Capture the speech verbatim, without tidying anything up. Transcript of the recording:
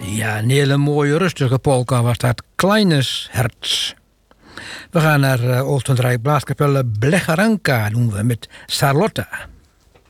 Ja, een hele mooie rustige polka was dat. Kleines Herz. We gaan naar uh, Oostenrijk Blaaskapelle Blecharanka doen we met Charlotta.